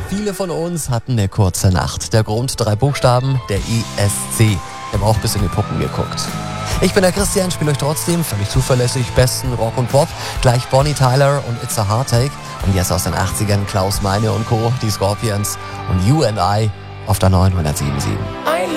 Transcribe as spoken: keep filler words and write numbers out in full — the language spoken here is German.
Viele von uns hatten eine kurze Nacht. Der Grund, drei Buchstaben, der E S C. Ich habe auch bis in die Puppen geguckt. Ich bin der Christian, spiele euch trotzdem völlig zuverlässig besten Rock und Pop. Gleich Bonnie Tyler und It's a Heartache. Und jetzt aus den achtzigern Klaus Meine und Co., die Scorpions und You and I auf der neunhundertsieben Komma sieben.